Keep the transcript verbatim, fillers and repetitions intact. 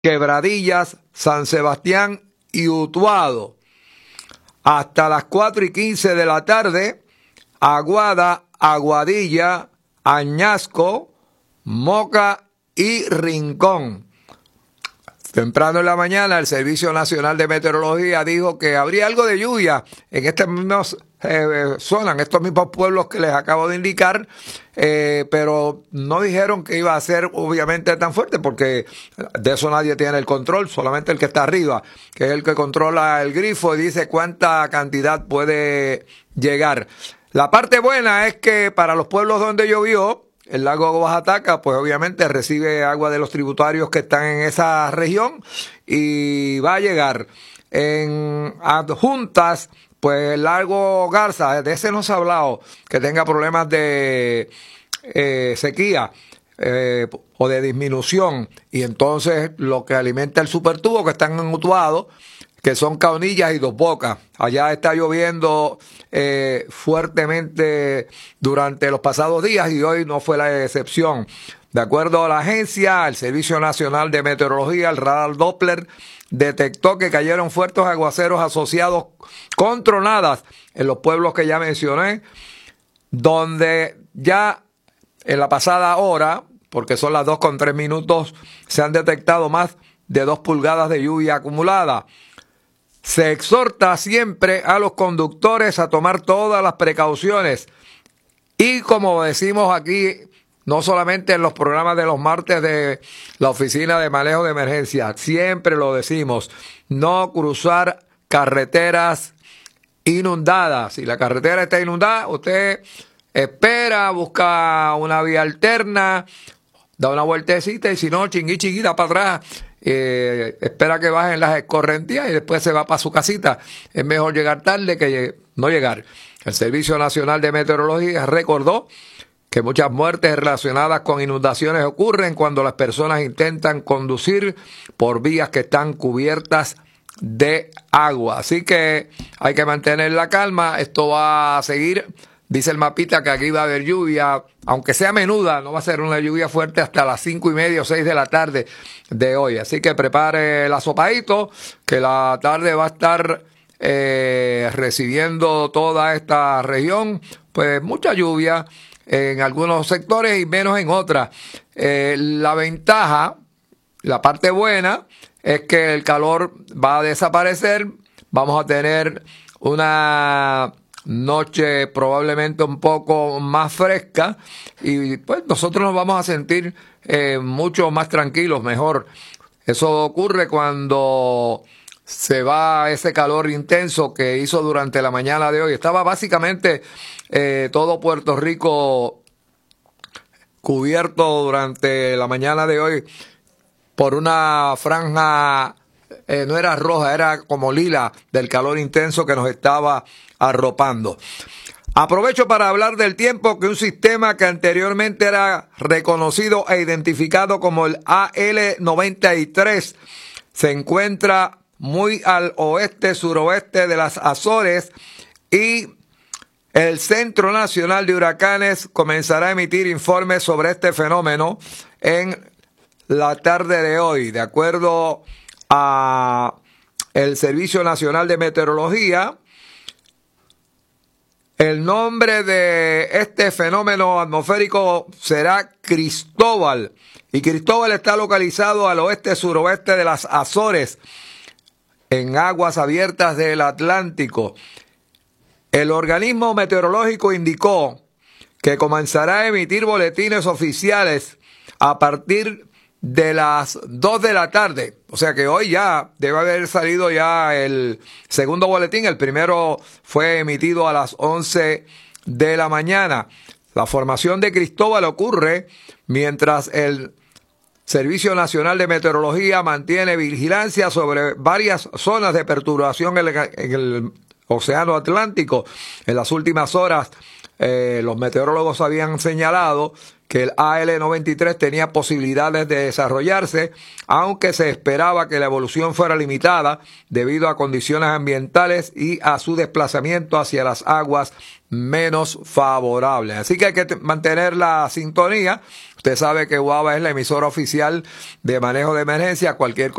Quebradillas, San Sebastián y Utuado. Hasta las cuatro y quince de la tarde, Aguada, Aguadilla, Añasco, Moca y Rincón. Temprano en la mañana, el Servicio Nacional de Meteorología dijo que habría algo de lluvia en estas mismas eh, zonas, en estos mismos pueblos que les acabo de indicar, eh, pero no dijeron que iba a ser obviamente tan fuerte, porque de eso nadie tiene el control, solamente el que está arriba, que es el que controla el grifo y dice cuánta cantidad puede llegar. La parte buena es que para los pueblos donde llovió, el lago Oaxaca, pues obviamente recibe agua de los tributarios que están en esa región y va a llegar. En Adjuntas, pues el lago Garza, de ese no se ha hablado, que tenga problemas de eh, sequía eh, o de disminución. Y entonces lo que alimenta el supertubo que están en Utuado, que son Caonillas y Dos Bocas. Allá está lloviendo eh, fuertemente durante los pasados días y hoy no fue la excepción. De acuerdo a la agencia, el Servicio Nacional de Meteorología, el radar Doppler detectó que cayeron fuertes aguaceros asociados con tronadas en los pueblos que ya mencioné, donde ya en la pasada hora, porque son las dos con tres minutos, se han detectado más de dos pulgadas de lluvia acumulada. Se exhorta siempre a los conductores a tomar todas las precauciones y, como decimos aquí, no solamente en los programas de los martes de la Oficina de Manejo de Emergencia, siempre lo decimos, no cruzar carreteras inundadas. Si la carretera está inundada, usted espera, busca una vía alterna, da una vueltecita y si no, chingui chinguita para atrás. Eh, espera que bajen las escorrentías y después se va para su casita. Es mejor llegar tarde que no llegar. El Servicio Nacional de Meteorología recordó que muchas muertes relacionadas con inundaciones ocurren cuando las personas intentan conducir por vías que están cubiertas de agua. Así que hay que mantener la calma. Esto va a seguir. Dice el mapita que aquí va a haber lluvia, aunque sea menuda, no va a ser una lluvia fuerte hasta las cinco y media o seis de la tarde de hoy. Así que prepare la sopaíto, que la tarde va a estar eh, recibiendo toda esta región, pues mucha lluvia en algunos sectores y menos en otras. Eh, la ventaja, la parte buena, es que el calor va a desaparecer, vamos a tener una noche probablemente un poco más fresca y pues nosotros nos vamos a sentir eh, mucho más tranquilos, mejor. Eso ocurre cuando se va ese calor intenso que hizo durante la mañana de hoy. Estaba básicamente eh, todo Puerto Rico cubierto durante la mañana de hoy por una franja, eh, no era roja, era como lila, del calor intenso que nos estaba arropando. Aprovecho para hablar del tiempo, que un sistema que anteriormente era reconocido e identificado como el A L noventa y tres se encuentra muy al oeste-suroeste de las Azores y el Centro Nacional de Huracanes comenzará a emitir informes sobre este fenómeno en la tarde de hoy. De acuerdo a el Servicio Nacional de Meteorología, el nombre de este fenómeno atmosférico será Cristóbal. Y Cristóbal está localizado al oeste-suroeste de las Azores, en aguas abiertas del Atlántico. El organismo meteorológico indicó que comenzará a emitir boletines oficiales a partir de las dos de la tarde. O sea que hoy ya debe haber salido ya el segundo boletín. El primero fue emitido a las once de la mañana. La formación de Cristóbal ocurre mientras el Servicio Nacional de Meteorología mantiene vigilancia sobre varias zonas de perturbación en el, en el Océano Atlántico. En las últimas horas eh, los meteorólogos habían señalado que el A L noventa y tres tenía posibilidades de desarrollarse, aunque se esperaba que la evolución fuera limitada debido a condiciones ambientales y a su desplazamiento hacia las aguas menos favorables. Así que hay que mantener la sintonía. Usted sabe que U A B A es la emisora oficial de manejo de emergencia. Cualquier